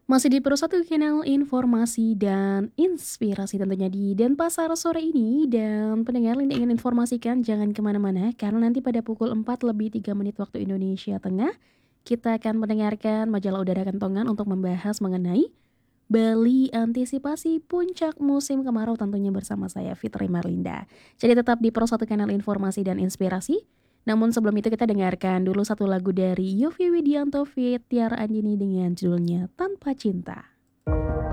Masih di Pro 1 Kanal Informasi dan Inspirasi tentunya di Denpasar sore ini. Dan pendengar Linda ingin informasikan jangan kemana-mana karena nanti pada pukul 4 lebih 3 menit waktu Indonesia Tengah kita akan mendengarkan majalah udara Kentongan untuk membahas mengenai Bali antisipasi puncak musim kemarau tentunya bersama saya Fitri Marlinda. Jadi tetap di Pro 1 Kanal Informasi dan Inspirasi. Namun sebelum itu kita dengarkan dulu satu lagu dari Yovie Widianto Fit Tiara Andini dengan judulnya Tanpa Cinta.